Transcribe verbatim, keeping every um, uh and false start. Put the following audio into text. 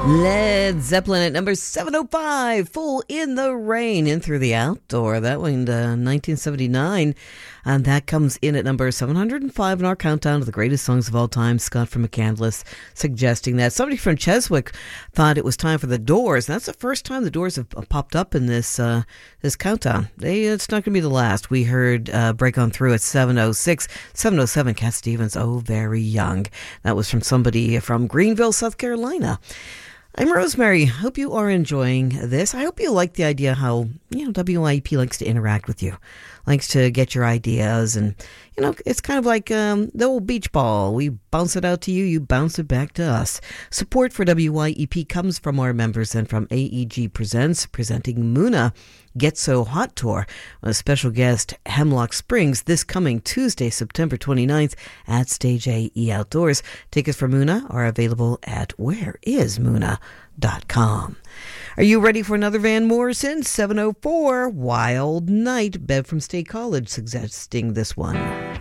Led Zeppelin at number seven oh five, Fool in the Rain, In Through the Outdoor. That went uh, nineteen seventy-nine, and that comes in at number seven hundred five in our countdown of the greatest songs of all time. Scott from McCandless suggesting that. Somebody from Cheswick thought it was time for the Doors. That's the first time the Doors have popped up in this uh, this countdown. They, it's not going to be the last. We heard uh, Break On Through at seven oh six. seven oh seven, Cat Stevens, Oh Very Young. That was from somebody from Greenville, South Carolina. I'm Rosemary. Hope you are enjoying this. I hope you like the idea how, you know, W I E P likes to interact with you, likes to get your ideas. And, you know, it's kind of like um, the old beach ball. We bounce it out to you, you bounce it back to us. Support for W I E P comes from our members and from A E G Presents, presenting Muna Get So Hot Tour with a special guest, Hemlock Springs, this coming Tuesday, September twenty-ninth at Stage A E Outdoors. Tickets for Muna are available at where is muna dot com. Are you ready for another Van Morrison? seven oh four, Wild Night. Bev from State College suggesting this one.